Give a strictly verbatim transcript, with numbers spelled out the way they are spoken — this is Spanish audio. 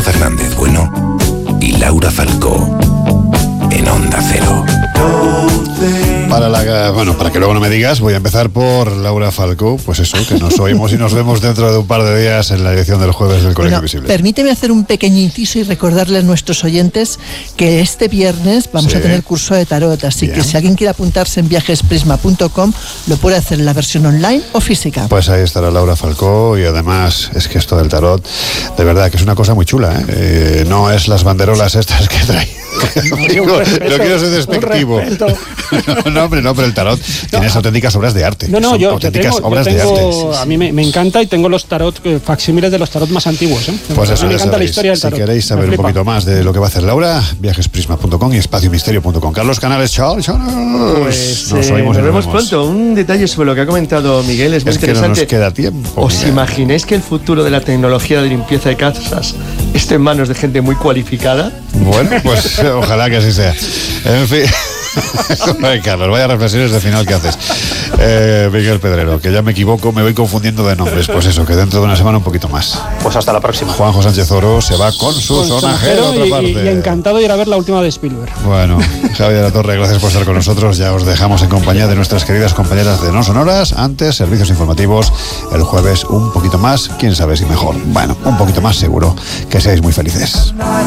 Fernández Bueno y Laura Falcó en Onda Cero. Para la, bueno, para que luego no me digas, voy a empezar por Laura Falcó. Pues eso, que nos oímos y nos vemos dentro de un par de días en la edición del jueves del Colegio Bueno, Visible. Permíteme hacer un pequeño inciso y recordarles a nuestros oyentes que este viernes vamos Sí. a tener curso de tarot, así Bien. que si alguien quiere apuntarse en viajes prisma punto com lo puede hacer en la versión online o física. Pues ahí estará Laura Falcó, y además es que esto del tarot, de verdad que es una cosa muy chula, ¿eh? Eh, no es las banderolas estas que trae. No, Digo, un respeto, no quiero ser despectivo. un respeto. No, no, hombre, no, pero el tarot tienes auténticas obras de arte. No, no, Son yo, yo auténticas tengo, obras yo tengo de arte. a mí me, me encanta, y tengo los tarot, eh, facsímiles de los tarot más antiguos, ¿eh? Pues A eso, mí me ya encanta la sabéis. historia del tarot. Si queréis saber Me un flipa. poquito más de lo que va a hacer Laura, viajes prisma punto com y espacio misterio punto com. Carlos Canales, chao, chao. Pues nos eh, oímos y nos vemos vemos. pronto. Un detalle sobre lo que ha comentado Miguel es muy Es que no interesante. nos queda tiempo. ¿Os Miguel. imagináis que el futuro de la tecnología de limpieza de casas esté en manos de gente muy cualificada? Bueno, pues ojalá que así sea. En fin. Ay, Carlos, vaya reflexiones de final que haces. Eh, Miguel Pedrero, que ya me equivoco, me voy confundiendo de nombres. Pues eso, que dentro de una semana un poquito más. Pues hasta la próxima. Juanjo Sánchez Oro se va con su Con sonajero a otra y, parte. y- y encantado de ir a ver la última de Spielberg. Bueno, Javier de la Torre, gracias por estar con nosotros. Ya os dejamos en compañía de nuestras queridas compañeras de No Sonoras. Antes, servicios informativos. El jueves un poquito más, quién sabe si mejor. Bueno, un poquito más seguro. Que seáis muy felices.